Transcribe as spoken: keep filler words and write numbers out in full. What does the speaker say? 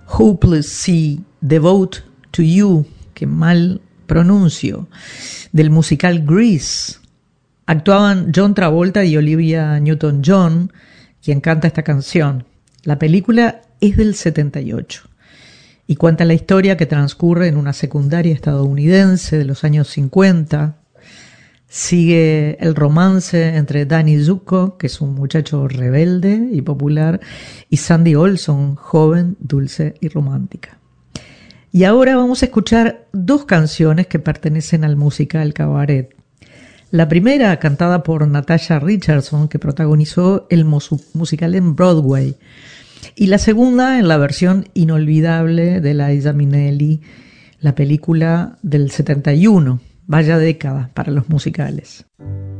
Hopeless Sea, Devote to You, que mal pronuncio, del musical Grease. Actuaban John Travolta y Olivia Newton-John, quien canta esta canción. La película es del setenta y ocho y cuenta la historia que transcurre en una secundaria estadounidense de los años cincuenta. Sigue el romance entre Danny Zuko, que es un muchacho rebelde y popular, y Sandy Olson, joven, dulce y romántica. Y ahora vamos a escuchar dos canciones que pertenecen al musical Cabaret. La primera, cantada por Natasha Richardson, que protagonizó el musical en Broadway. Y la segunda, en la versión inolvidable de Liza Minnelli, la película del setenta y uno. Vaya década para los musicales.